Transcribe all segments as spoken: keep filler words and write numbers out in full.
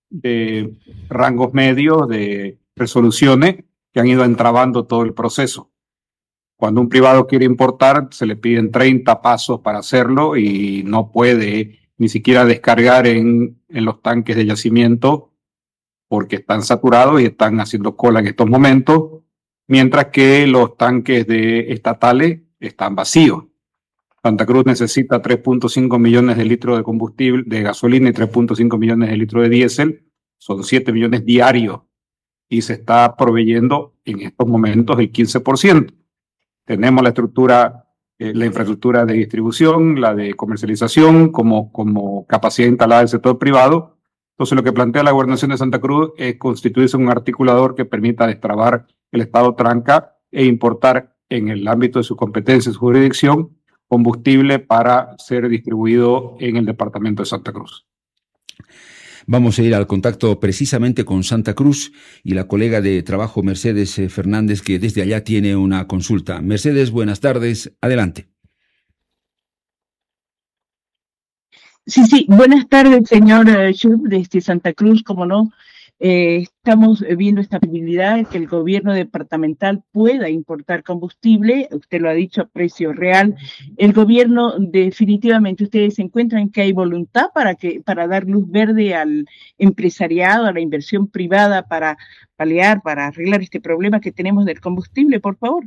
de rangos medios, de resoluciones que han ido entrabando todo el proceso. Cuando un privado quiere importar, se le piden treinta pasos para hacerlo y no puede ni siquiera descargar en, en los tanques de yacimiento porque están saturados y están haciendo cola en estos momentos, mientras que los tanques de estatales están vacíos. Santa Cruz necesita tres punto cinco millones de litros de combustible, de gasolina y tres punto cinco millones de litros de diésel. Son siete millones diarios y se está proveyendo en estos momentos el quince por ciento. Tenemos la estructura, eh, la infraestructura de distribución, la de comercialización como, como capacidad instalada del sector privado. Entonces lo que plantea la Gobernación de Santa Cruz es constituirse un articulador que permita destrabar el estado tranca e importar en el ámbito de su competencia y su jurisdicción combustible para ser distribuido en el departamento de Santa Cruz. Vamos a ir al contacto precisamente con Santa Cruz y la colega de trabajo Mercedes Fernández, que desde allá tiene una consulta. Mercedes, buenas tardes, adelante. Sí, sí, buenas tardes, señor Schultz, desde Santa Cruz, como no. Eh, estamos viendo esta posibilidad de que el gobierno departamental pueda importar combustible, usted lo ha dicho, a precio real. El gobierno definitivamente, ustedes encuentran que hay voluntad para que para dar luz verde al empresariado, a la inversión privada para paliar, para arreglar este problema que tenemos del combustible, por favor.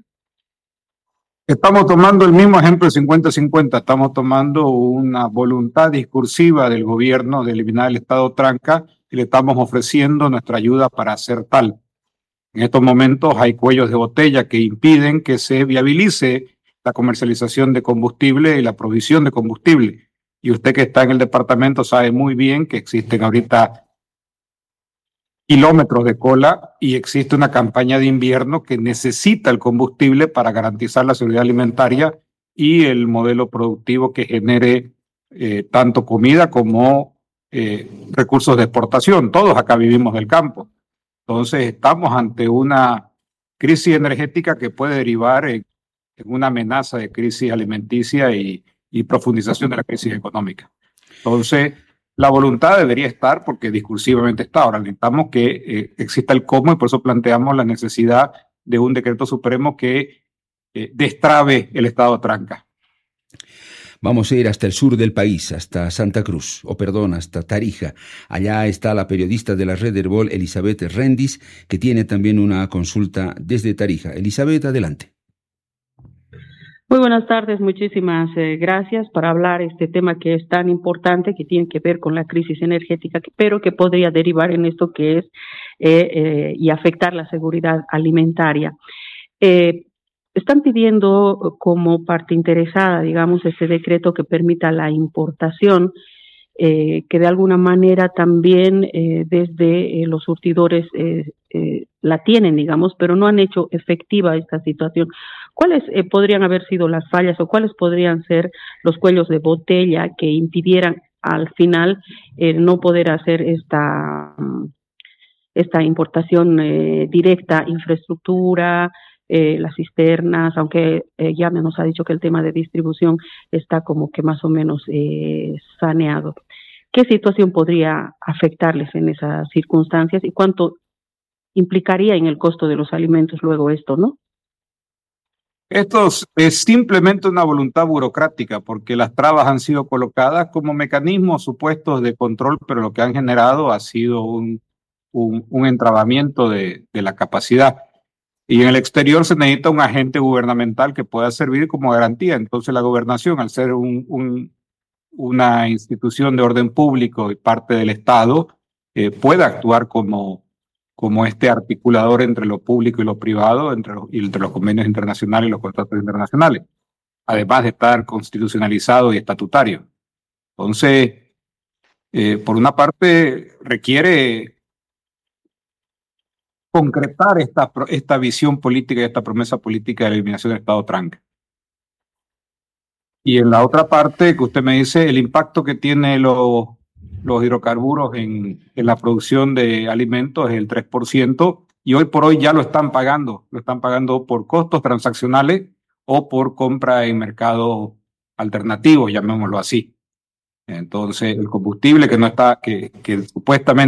Estamos tomando el mismo ejemplo de cincuenta cincuenta, estamos tomando una voluntad discursiva del gobierno de eliminar el estado tranca y le estamos ofreciendo nuestra ayuda para hacer tal. En estos momentos hay cuellos de botella que impiden que se viabilice la comercialización de combustible y la provisión de combustible. Y usted que está en el departamento sabe muy bien que existen ahorita kilómetros de cola y existe una campaña de invierno que necesita el combustible para garantizar la seguridad alimentaria y el modelo productivo que genere eh, tanto comida como eh, recursos de exportación. Todos acá vivimos del campo. Entonces estamos ante una crisis energética que puede derivar en, en una amenaza de crisis alimenticia y, y profundización de la crisis económica. Entonces, la voluntad debería estar porque discursivamente está. Ahora necesitamos que eh, exista el cómo y por eso planteamos la necesidad de un decreto supremo que eh, destrabe el estado tranca. Vamos a ir hasta el sur del país, hasta Santa Cruz, o perdón, hasta Tarija. Allá está la periodista de la Red Herbol, Elizabeth Rendis, que tiene también una consulta desde Tarija. Elizabeth, adelante. Muy buenas tardes, muchísimas eh, gracias por hablar este tema que es tan importante, que tiene que ver con la crisis energética, pero que podría derivar en esto que es eh, eh, y afectar la seguridad alimentaria. Eh, están pidiendo como parte interesada, digamos, este decreto que permita la importación, eh, que de alguna manera también eh, desde eh, los surtidores eh, eh, la tienen, digamos, pero no han hecho efectiva esta situación. ¿Cuáles eh, podrían haber sido las fallas o cuáles podrían ser los cuellos de botella que impidieran al final eh, no poder hacer esta, esta importación eh, directa, infraestructura, eh, las cisternas, aunque eh, ya me nos ha dicho que el tema de distribución está como que más o menos eh, saneado? ¿Qué situación podría afectarles en esas circunstancias y cuánto implicaría en el costo de los alimentos luego esto, no? Esto es simplemente una voluntad burocrática porque las trabas han sido colocadas como mecanismos supuestos de control, pero lo que han generado ha sido un, un, un entrabamiento de, de la capacidad. Y en el exterior se necesita un agente gubernamental que pueda servir como garantía. Entonces la gobernación, al ser un, un, una institución de orden público y parte del Estado, eh, puede actuar como como este articulador entre lo público y lo privado, entre los, entre los convenios internacionales y los contratos internacionales, además de estar constitucionalizado y estatutario. Entonces, eh, por una parte, requiere concretar esta, esta visión política y esta promesa política de la eliminación del Estado tranca. Y en la otra parte, que usted me dice, el impacto que tiene los los hidrocarburos en, en la producción de alimentos es el tres por ciento y hoy por hoy ya lo están pagando, lo están pagando por costos transaccionales o por compra en mercados alternativos, llamémoslo así. Entonces, el combustible que no está, que, que supuestamente